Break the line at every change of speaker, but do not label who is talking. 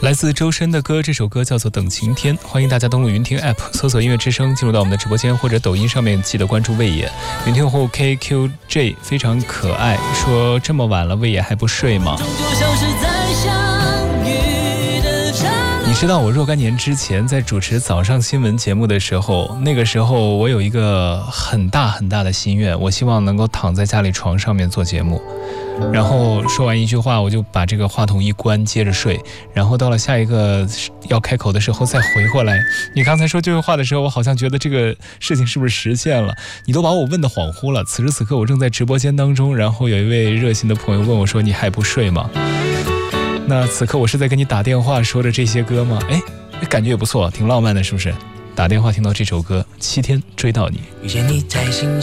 来自周深的歌，这首歌叫做《等晴天》。欢迎大家登录云听 App， 搜索音乐之声，进入到我们的直播间，或者抖音上面记得关注魏野。云听用户 KQJ 非常可爱，说这么晚了，魏野还不睡吗？你知道我若干年之前在主持早上新闻节目的时候，那个时候我有一个很大很大的心愿，我希望能够躺在家里床上面做节目，然后说完一句话我就把这个话筒一关接着睡，然后到了下一个要开口的时候再回过来。你刚才说这句话的时候，我好像觉得这个事情是不是实现了，你都把我问得恍惚了。此时此刻我正在直播间当中，然后有一位热心的朋友问我说，你还不睡吗？那此刻我是在跟你打电话说的这些歌吗？感觉也不错，挺浪漫的，是不是？打电话听到这首歌，7天追到你。
遇见你在心